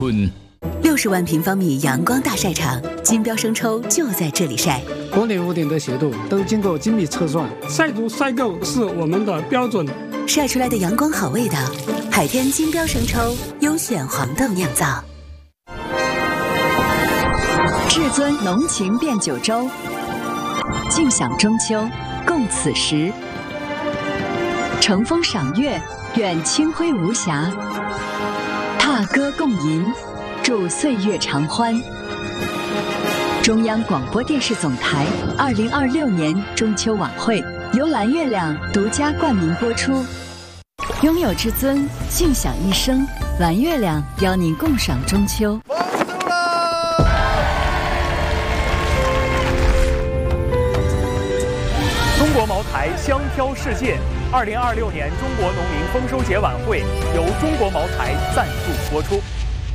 60万平方米阳光大晒场，金标生抽就在这里晒。 国内屋顶的斜度都经过精密测算，晒足晒够是我们的标准。 晒出来的阳光好味道，海天金标生抽优选黄豆酿造。 至尊浓情变九州，尽享中秋，共此时。乘风赏月，愿清辉无瑕。踏歌共吟，祝岁月长欢。中央广播电视总台2026年中秋晚会由蓝月亮独家冠名播出。拥有至尊，尽享一生。蓝月亮邀您共赏中秋。 中国茅台香飘世界，2026年中国农民丰收节晚会由中国茅台赞助播出。